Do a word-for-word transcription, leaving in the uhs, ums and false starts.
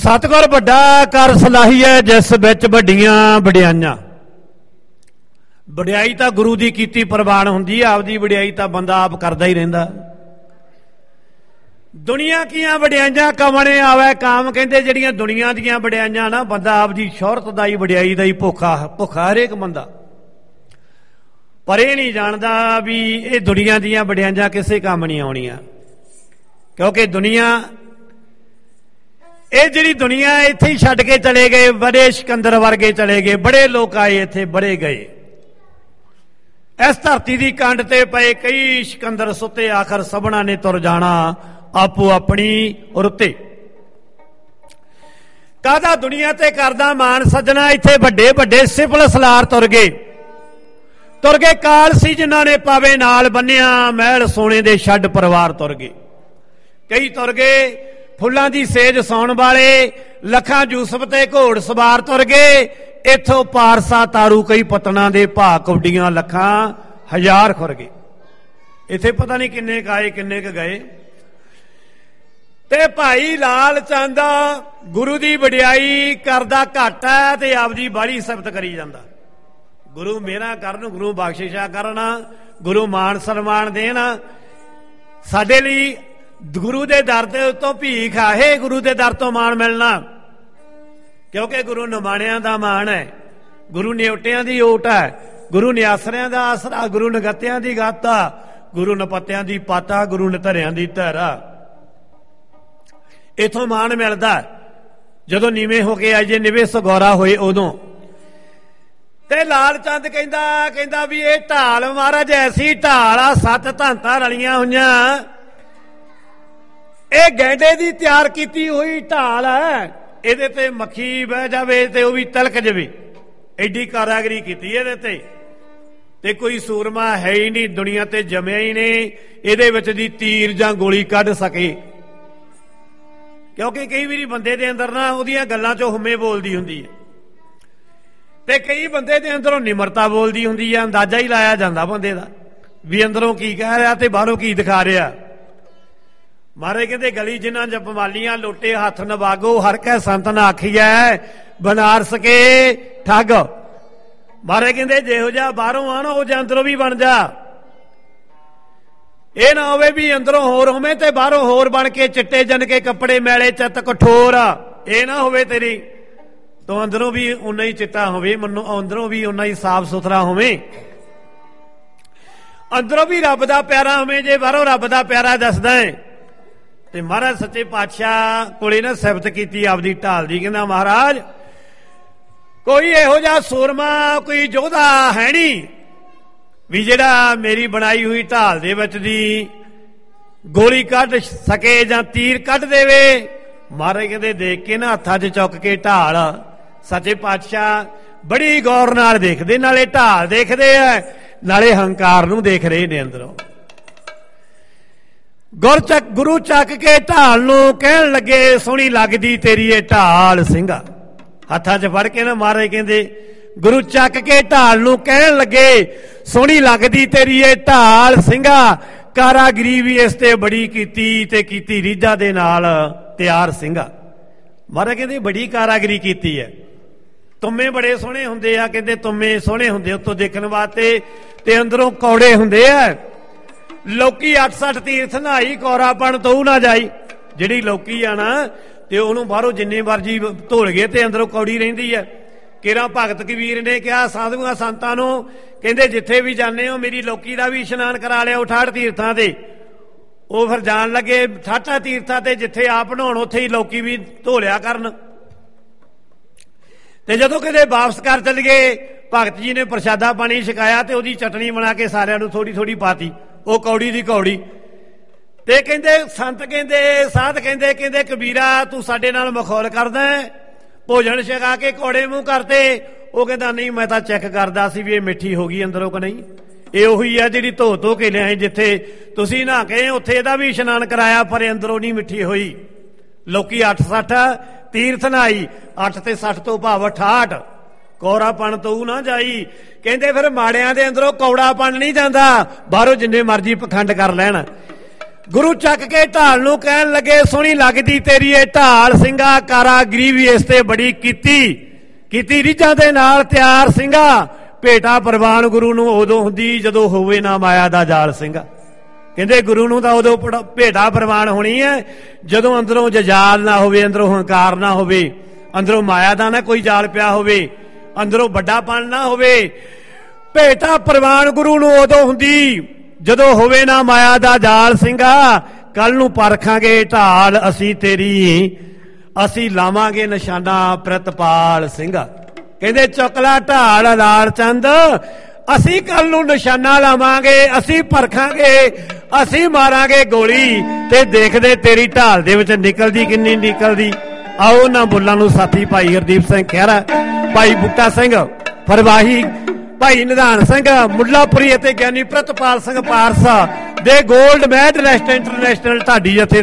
सतगुर वड्डा कर सलाहीए जिस विच वड्डियां वड्याइयां। वड्याई तां गुरु दी कीती प्रवान हुंदी है, आपदी वड्याई तां बंदा आप करदा ही रहिंदा। दुनिया कीआं वड्याइयां कमने आवे काम, कहंदे जिहड़ियां दुनिया दीआं वड्याइयां ना बंदा आपदी शोहरत दा ही वड्याई दा ही भुखा भुखा हरेक बंदा, पर यह नहीं जानदा भी ये दुनिया दीआं वड्याइयां किसे काम नहीं आउणियां। क्योंकि दुनिया ये जिहड़ी दुनिया इत्थे ही छड्ड के चले गए, बड़े सिकंदर वर्गे चले गए, बड़े लोग आए इत्थे बड़े गए। इस धरती की कंड ते पए कई सिकंदर सुते, आखिर सबना ने तुर जाना आपो अपनी रुते। कादा दुनिया ते करदा मान सजना, इत्थे वड्डे वड्डे सिफल सलार तुर गए तुर गए काल सी जिन्हां ने पावे नाल बन्निया, महल सोने दे छड्ड परिवार तुर गए। कई तुर गए फुल्लां दी सेज सौण वाले, लखां यूसुफ ते घोड़ सवार तुर गए। इथों पारसा तारू कई पतना दे भा कौडियां लखां हजार खुर गए। इत्थे पता नहीं किन्ने क आए किन्ने क गए। ते भाई लाल चंद गुरु दी वड्याई करदा घट है ते आपदी बाड़ी सिफत करी जांदा। गुरु मेरा करन, गुरु बख्शिशा करना, गुरु मान सन्मान देना। साडे लई गुरु दे दर दे उत्तों भीख आहे, गुरु दे दर तो मान मिलना, क्योंकि गुरु निमाणियां दा मान है, गुरु न्योटियां दी ओट है, गुरु निआसरियां दा आसरा, गुरु नगत्तियां दी गाता, गुरु नपत्तियां दी पाता, गुरु नधरियां दी धैरा। इथों मान मिलदा जदों नीवें हो के आइए निवे सगौरा होए उदों। ते लाल चंद कहंदा कहंदा भी ये ढाल महाराज ऐसी ढाल आ, सत धांतां रलियां होईयां, ये गैंडे दी तैयार कीती हुई ढाल है, इहदे ते मक्खी बह जावे ते ओह भी तलक जावे, एडी कारागरी कीती इहदे ते। ते कोई सूरमा है ही नहीं दुनिया ते जमिया ही नहीं इहदे विच दी तीर जां गोली कढ सके। क्योंकि कई वारी बंदे दे अंदर ना उहदियां गल्लां चों हुम्मे बोलदी हुंदी है, ते कई बंदे दे अंदरों निमरता बोलदी हुंदी है। अंदाजा ही लाया जांदा बंदे दा भी अंदरों की कह रहा ते बाहरों की दिखा रहा। मारे कहते गली जिन्हां जपमालियां लोटे हथ नवागो, हर कै संत न आखिया बनारस के ठग। मारे कहते जेहो जा बाहरों आना हो जा अंदरों भी बन जा, ये ना होवे भी अंदरों होर होवे ते बाहरों होर बन के चिट्टे जन के कपड़े मैले चित कठोर, ये ना होवे तेरी तो अंदरों भी उन्ना ही चिट्टा होवे, मनो अंदरों भी उन्ना ही साफ सुथरा होवे, अंदरों भी रब दा प्यारा होवे जे बाहरों रब दा प्यारा दसदा है। ते महाराज सच्चे पातशाह कोले ना सिफत कीती आपदी ढाल दी, कहंदा महाराज कोई इहो जिहा सूरमा कोई योधा है नहीं भी जिहड़ा मेरी बनाई हुई ढाल दे विच दी गोली कढ सके जां तीर कढ देवे। महाराज कहंदे देख के ना हत्थां 'च चुक के ढाल सच्चे पातशाह बड़ी गौर नाल देखदे, नाले ढाल देखदे आ नाले हंकार नूं देख रहे ने अंदरों। गुर चक गुरु चक के ढाल नूं कहण लगे सोहणी लगदी तेरी ये ढाल सिंघा। हत्थां 'च फड़ के ना महाराज कहंदे गुरु चक के ढाल नूं कहण लगे सोहणी लगदी तेरी ये ढाल सिंघा। कारागिरी भी इस ते बड़ी कीती ते कीती रीझां दे नाल तैयार सिंघा। महाराज कहंदे बड़ी कारागिरी कीती है, तुम्मे बड़े सोहणे हुंदे आ, कहंदे तुम्मे सोहणे हुंदे उत्तों देखण वास्ते ते अंदरों कौड़े हुंदे आ। लौकी अठ सठ तीर्थ नहाई कौरापण तू ना जाई, जिहड़ी लौकी आ ना ते उहनूं बाहरों जिन्नी मर्जी धोल गए ते अंदरों कौड़ी रहिंदी है। केरा भगत कबीर ने कहा साधुआं संतां नूं, कहंदे जिथे भी जाने हो मेरी लौकी दा भी इशनान करा लिओ ठाठ तीर्थां ते। ਉਹ फिर जान लगे ठाठा तीर्थां ते जिथे आप नहाउण उत्थे ही लौकी भी धो लिया करन। ते जदों किते वापस कर चल गए भगत जी ने प्रसादा पानी छकाया ते ओहदी चटनी बना के सारिआं नूं थोड़ी थोड़ी पाती, ਉਹ कौड़ी दी कौड़ी। ते कहंदे संत कहंदे साध कहंदे कहंदे कबीरा तू साडे नाल मखौल करदा है, भोजन छका के कौड़े मूँह करते। ਉਹ कहंदा नहीं मैं तां चैक करदा सी भी ये मिठी हो गई अंदरों कि नहीं। ਇਹ ਉਹੀ ਆ ਜਿਹੜੀ ਧੋ ਧੋ ਕੇ ਲਿਆਏ ਜਿੱਥੇ ਤੁਸੀਂ ਨਹਾ ਕੇ ਉੱਥੇ ਇਹਦਾ ਵੀ ਇਸ਼ਨਾਨ ਕਰਾਇਆ ਪਰ ਅੰਦਰੋਂ ਨਹੀਂ ਮਿੱਠੀ ਹੋਈ। ਲੋਕੀ ਅੱਠ ਸੱਠ ਤੀਰਥ ਨਹਾਈ, ਅੱਠ ਤੇ ਸੱਠ ਤੋਂ ਭਾਵ ਅਠਾਹਠ ਕੌਰਾਪਣ ਤੋਂ ਨਾ ਜਾਈ। ਕਹਿੰਦੇ ਫਿਰ ਮਾੜਿਆਂ ਦੇ ਅੰਦਰੋਂ ਕੌੜਾਪਣ ਨਹੀਂ ਜਾਂਦਾ, ਬਾਹਰੋਂ ਜਿੰਨੇ ਮਰਜ਼ੀ ਪਖੰਡ ਕਰ ਲੈਣ। ਗੁਰੂ ਚੱਕ ਕੇ ਢਾਲ ਨੂੰ ਕਹਿਣ ਲੱਗੇ ਸੋਹਣੀ ਲੱਗਦੀ ਤੇਰੀ ਇਹ ਢਾਲ ਸਿੰਘਾ, ਕਾਰਾਗਰੀ ਵੀ ਇਸ ਤੇ ਬੜੀ ਕੀਤੀ ਕੀਤੀ ਰੀਝਾਂ ਦੇ ਨਾਲ ਤਿਆਰ ਸਿੰਘਾ। ਭੇਟਾ ਪ੍ਰਵਾਨ ਗੁਰੂ ਨੂੰ ਉਦੋਂ ਹੁੰਦੀ ਜਦੋਂ ਹੋਵੇ ਨਾ ਮਾਇਆ ਦਾ ਜਾਲ ਸਿੰਘਾ। ਕਹਿੰਦੇ ਗੁਰੂ ਨੂੰ ਤਾਂ ਉਦੋਂ ਭੇਟਾ ਪ੍ਰਵਾਨ ਹੋਣੀ ਹੈ ਜਦੋਂ ਅੰਦਰੋਂ ਜਜਾਲ ਨਾ ਹੋਵੇ, ਅੰਦਰੋਂ ਹੰਕਾਰ ਨਾ ਹੋਵੇ, ਅੰਦਰੋਂ ਮਾਇਆ ਦਾ ਨਾ ਕੋਈ ਜਾਲ ਪਿਆ ਹੋਵੇ, ਅੰਦਰੋਂ ਵੱਡਾਪਣ ਨਾ ਹੋਵੇ। ਭੇਟਾ ਪ੍ਰਵਾਨ ਗੁਰੂ ਨੂੰ ਉਦੋਂ ਹੁੰਦੀ ਜਦੋਂ ਹੋਵੇ ਨਾ ਮਾਇਆ ਦਾ ਜਾਲ ਸਿੰਘਾ। ਕੱਲ ਨੂੰ ਪਰਖਾਂਗੇ ਢਾਲ ਅਸੀਂ ਤੇਰੀ, ਅਸੀਂ ਲਾਵਾਂਗੇ ਨਿਸ਼ਾਨਾ ਪ੍ਰਿਤਪਾਲ ਸਿੰਘਾ। ਕਹਿੰਦੇ ਚੁਕਲਾ ਢਾਲ ਲਾਲ ਚੰਦ, ਅਸੀਂ ਕੱਲ ਨੂੰ ਨਿਸ਼ਾਨਾ ਲਾਵਾਂਗੇ, ਅਸੀਂ ਪਰਖਾਂਗੇ, ਅਸੀਂ ਮਾਰਾਂਗੇ ਗੋਲੀ ਤੇ ਦੇਖਦੇ ਤੇਰੀ ਢਾਲ ਦੇ ਵਿੱਚ ਨਿਕਲਦੀ ਕਿੰਨੀ ਨਿਕਲਦੀ। ਆਓ ਉਹਨਾਂ ਬੁੱਲਾਂ ਨੂੰ ਸਾਥੀ ਭਾਈ ਹਰਦੀਪ ਸਿੰਘ ਖਹਿਰਾ, ਭਾਈ ਬੂਟਾ ਸਿੰਘ ਫਰਵਾਹੀ, ਭਾਈ ਨਿਧਾਨ ਸਿੰਘ ਮੁੱਲਾਪੁਰੀ ਅਤੇ ਗਿਆਨੀ ਪ੍ਰਿਤਪਾਲ ਸਿੰਘ ਪਾਰਸਾ ਦੇ ਗੋਲਡ ਮੈਡਲਿਸਟ ਇੰਟਰਨੈਸ਼ਨਲ ਢਾਡੀ ਜਥੇ